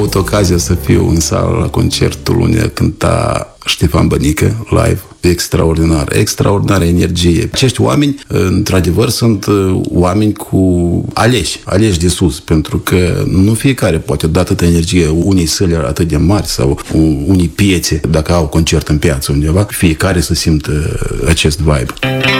avut ocazia să fiu în sală la concertul unde cânta Ștefan Bănică, live. Extraordinar, extraordinară energie. Acești oameni, într-adevăr, sunt oameni aleși de sus, pentru că nu fiecare poate da atâta energie unei săli atât de mari sau unei piețe, dacă au concert în piață undeva, fiecare să simtă acest vibe.